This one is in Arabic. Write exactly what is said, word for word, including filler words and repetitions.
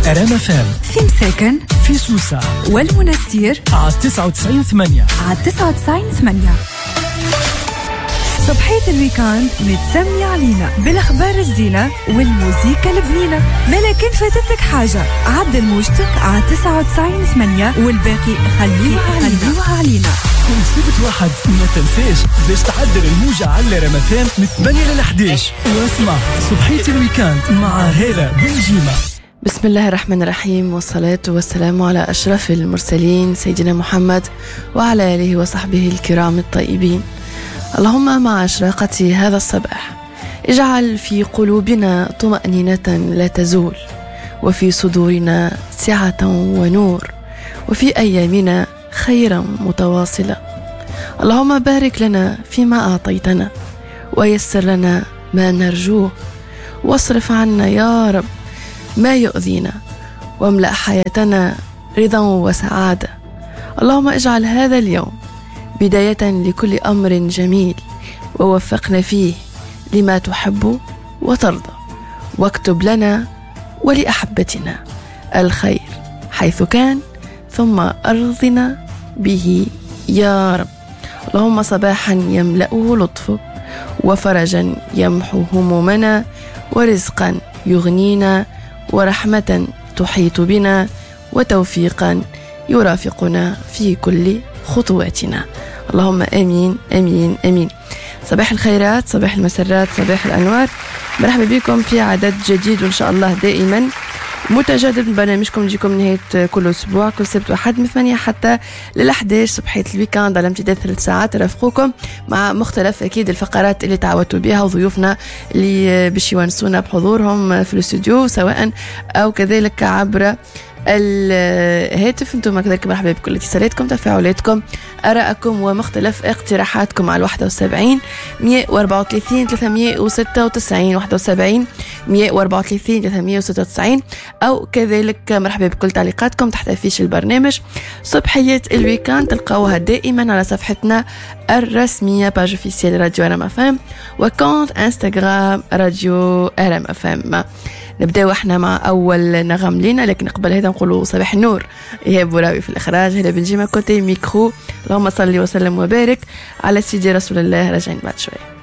رام فام في مساكن في سوسة والمنستير على تسعة وتسعين ثمانية على تسعة وتسعين ثمانية. صبحية الويكاند متسمية علينا بالأخبار الزينة والموسيقى البنينة. ملكن فاتتك حاجة عدل موجتك على تسعة وتسعين ثمانية والباقي خليها علينا, علينا. كل سبت واحد ما تنساش باش تعدل الموجة على رمضان من ثمانية للحداش واسمع صبحية الويكاند مع هالة بنجيمة. بسم الله الرحمن الرحيم، والصلاة والسلام على أشرف المرسلين سيدنا محمد وعلى آله وصحبه الكرام الطيبين. اللهم مع أشراقة هذا الصباح اجعل في قلوبنا طمأنينة لا تزول، وفي صدورنا سعة ونور، وفي أيامنا خيرا متواصلة. اللهم بارك لنا فيما أعطيتنا، ويسر لنا ما نرجوه، واصرف عنا يا رب ما يؤذينا، واملأ حياتنا رضا وسعادة. اللهم اجعل هذا اليوم بداية لكل أمر جميل، ووفقنا فيه لما تحب وترضى، واكتب لنا ولأحبتنا الخير حيث كان، ثم أرضنا به يا رب. اللهم صباحا يملأه لطفك، وفرجا يمحو همومنا، ورزقا يغنينا، ورحمة تحيط بنا، وتوفيقا يرافقنا في كل خطواتنا. اللهم آمين آمين آمين. صباح الخيرات، صباح المسرات، صباح الأنوار. مرحبا بكم في عدد جديد وإن شاء الله دائما متجدد من برنامجكم نجيكم نهاية كل أسبوع كل سبت وحد من ثمانية حتى للأحداش صبحية الويكاند على امتداد ثلاث ساعات رافقوكم مع مختلف أكيد الفقرات اللي تعودتوا بها، وضيوفنا اللي باش يونسونا بحضورهم في الاستوديو سواء أو كذلك عبر الهاتف. انتم كذلك مرحبا بكل اتصالاتكم، تفاعلاتكم، آراءكم ومختلف اقتراحاتكم على الواحد وسبعين مية وأربعة وثلاثين ثلاثمية وستة وتسعين واحد وسبعين مية وأربعة وثلاثين ثلاثمية وستة وتسعين، أو كذلك مرحبا بكل تعليقاتكم تحت فيش البرنامج صبحية الويكاند. تلقاوها دائما على صفحتنا الرسمية باج اوفيسيال راديو رام فام وكونت انستغرام راديو رام فام. نبداو احنا مع اول نغم لينا، لكن قبل هذا نقولوا صباح النور يا بوراوي في الاخراج، هلا بنجيمه كوتي ميكرو. اللهم صل وسلم وبارك على سيدي رسول الله. راجعين بعد شويه.